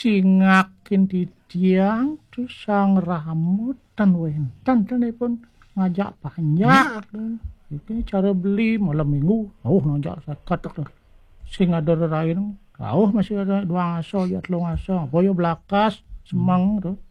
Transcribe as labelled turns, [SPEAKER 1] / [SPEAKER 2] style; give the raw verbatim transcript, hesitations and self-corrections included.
[SPEAKER 1] cingakin di tiang terus sang ramut dan wentan dan pun ngajak banyak ini cara beli malam minggu oh ngajak sekat tuh sing ada lain oh masih ada dua ngaso ya telung ngaso boyo belakas semang tuh